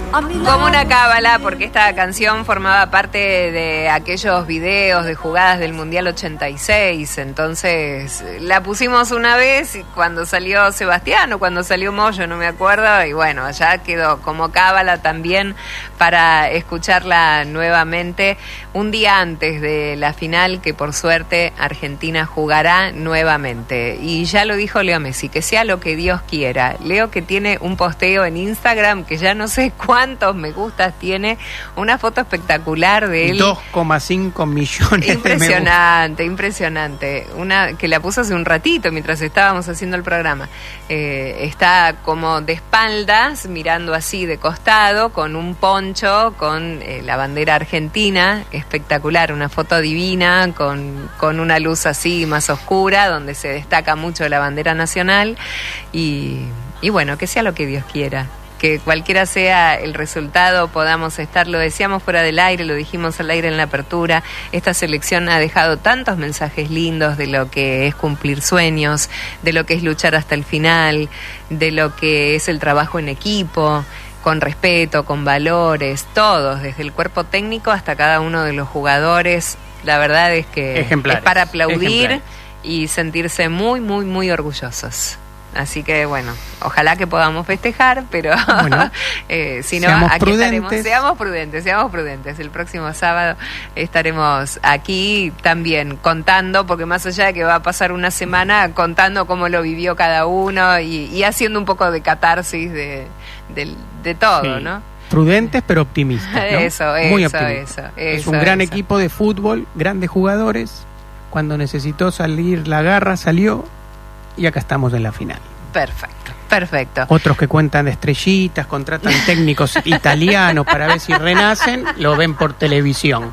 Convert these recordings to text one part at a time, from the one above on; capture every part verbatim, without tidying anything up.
Como una cábala, porque esta canción formaba parte de aquellos videos de jugadas del Mundial ochenta y seis, entonces la pusimos una vez cuando salió Sebastián o cuando salió Moyo, no me acuerdo, y bueno, ya quedó como cábala también para escucharla nuevamente un día antes de la final, que por suerte Argentina jugará nuevamente. Y ya lo dijo Leo Messi, que sea lo que Dios quiera. Leo, que tiene un posteo en Instagram que ya no sé cuántos me gustas tiene, una foto espectacular de él. dos coma cinco millones de me gusta. Impresionante, impresionante. Una que la puso hace un ratito mientras estábamos haciendo el programa. Eh, está como de espaldas, mirando así de costado, con un poncho, con eh, la bandera argentina. Espectacular, una foto divina, con, con una luz así más oscura, donde se destaca mucho la bandera nacional. Y, y bueno, que sea lo que Dios quiera. Que cualquiera sea el resultado, podamos estar, lo decíamos fuera del aire, lo dijimos al aire en la apertura, esta selección ha dejado tantos mensajes lindos de lo que es cumplir sueños, de lo que es luchar hasta el final, de lo que es el trabajo en equipo, con respeto, con valores, todos, desde el cuerpo técnico hasta cada uno de los jugadores. La verdad es que es para aplaudir ejemplares. Y sentirse muy, muy, muy orgullosos. Así que bueno, ojalá que podamos festejar, pero bueno, eh, si no, aquí prudentes. estaremos, seamos prudentes, seamos prudentes. El próximo sábado estaremos aquí también contando, porque más allá de que va a pasar una semana, contando cómo lo vivió cada uno y, y haciendo un poco de catarsis de, de, de todo, sí. ¿no? Prudentes pero optimistas, ¿no? Eso, Muy eso, optimistas. eso, Es eso, un gran eso. equipo de fútbol, grandes jugadores. Cuando necesitó salir la garra, salió. Y acá estamos en la final. Perfecto, perfecto. Otros que cuentan de estrellitas, contratan técnicos italianos para ver si renacen, lo ven por televisión.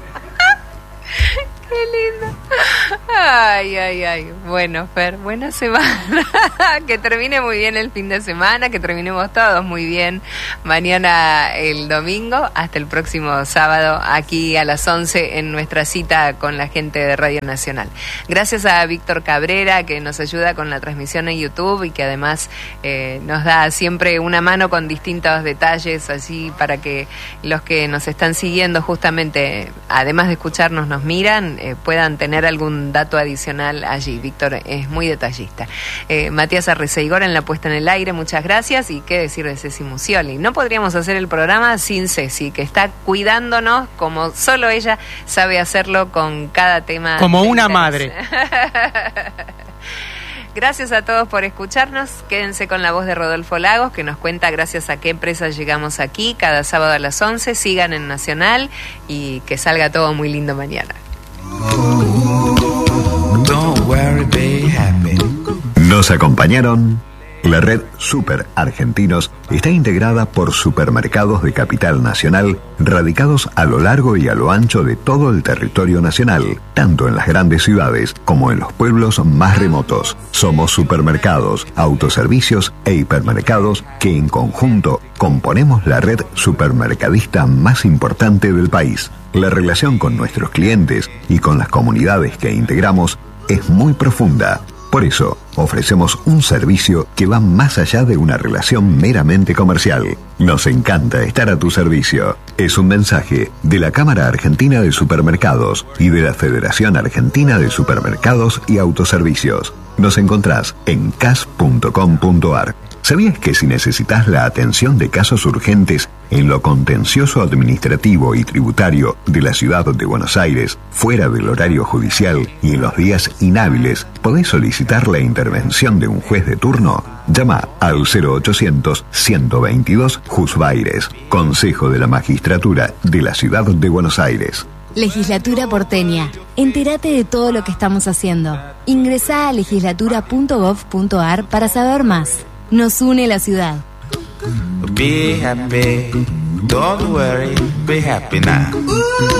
Qué lindo. Ay, ay, ay. Bueno, Fer, buena semana. Que termine muy bien el fin de semana, que terminemos todos muy bien mañana el domingo. Hasta el próximo sábado aquí a las once en nuestra cita con la gente de Radio Nacional. Gracias a Víctor Cabrera, que nos ayuda con la transmisión en YouTube y que además eh, nos da siempre una mano con distintos detalles, así para que los que nos están siguiendo justamente, además de escucharnos, nos miran, eh, puedan tener algún dato adicional allí. Víctor es muy detallista. Eh, Matías Arreceigor en la puesta en el aire, muchas gracias. Y qué decir de Ceci Musioli. No podríamos hacer el programa sin Ceci, que está cuidándonos como solo ella sabe hacerlo con cada tema. Como una madre. Gracias a todos por escucharnos. Quédense con la voz de Rodolfo Lagos, que nos cuenta gracias a qué empresa llegamos aquí cada sábado a las once. Sigan en Nacional y que salga todo muy lindo mañana. Don't worry, be happy. Nos acompañaron. La red Super Argentinos está integrada por supermercados de capital nacional radicados a lo largo y a lo ancho de todo el territorio nacional, tanto en las grandes ciudades como en los pueblos más remotos. Somos supermercados, autoservicios e hipermercados que en conjunto componemos la red supermercadista más importante del país. La relación con nuestros clientes y con las comunidades que integramos es muy profunda. Por eso, ofrecemos un servicio que va más allá de una relación meramente comercial. Nos encanta estar a tu servicio. Es un mensaje de la Cámara Argentina de Supermercados y de la Federación Argentina de Supermercados y Autoservicios. Nos encontrás en c a s punto com punto a r. ¿Sabías que si necesitas la atención de casos urgentes en lo contencioso administrativo y tributario de la ciudad de Buenos Aires, fuera del horario judicial y en los días inhábiles, podés solicitar la intervención de un juez de turno? Llama al cero ochocientos, ciento veintidós, Jusbaires, Consejo de la Magistratura de la Ciudad de Buenos Aires. Legislatura porteña. Entérate de todo lo que estamos haciendo. Ingresá a legislatura punto gov punto a r para saber más. Nos une la ciudad. Be happy. Don't worry, be happy now.